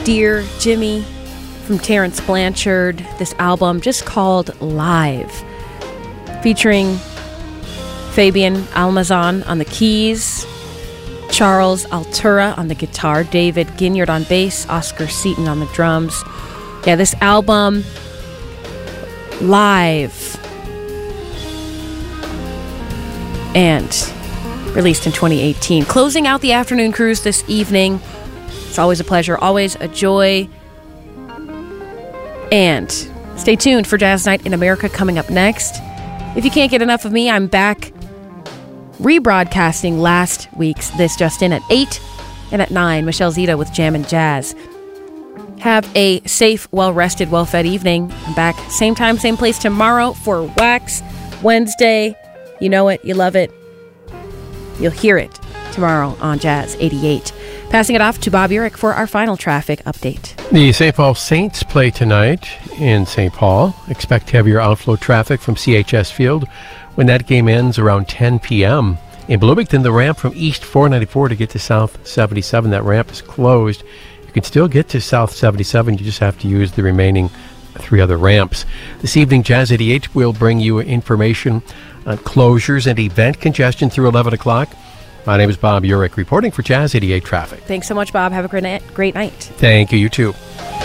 Dear Jimmy from Terrence Blanchard. This album just called Live, featuring Fabian Almazan on the keys, Charles Altura on the guitar, David Ginyard on bass, Oscar Seaton on the drums. Yeah, this album, Live, and released in 2018. Closing out the afternoon cruise this evening. It's always a pleasure, always a joy. And stay tuned for Jazz Night in America coming up next. If you can't get enough of me, I'm back rebroadcasting last week's This Just In at 8 and at 9. Michelle Zito with Jam and Jazz. Have a safe, well-rested, well-fed evening. I'm back same time, same place tomorrow for Wax Wednesday. You know it. You love it. You'll hear it tomorrow on Jazz 88. Passing it off to Bob Urich for our final traffic update. The St. Paul Saints play tonight in St. Paul. Expect heavier outflow traffic from CHS Field when that game ends around 10 p.m. In Bloomington, the ramp from East 494 to get to South 77, that ramp is closed. You can still get to South 77. You just have to use the remaining 3 other ramps. This evening, Jazz 88 will bring you information on closures and event congestion through 11 o'clock. My name is Bob Urich, reporting for Jazz 88 Traffic. Thanks so much, Bob. Have a great night. Thank you. You too.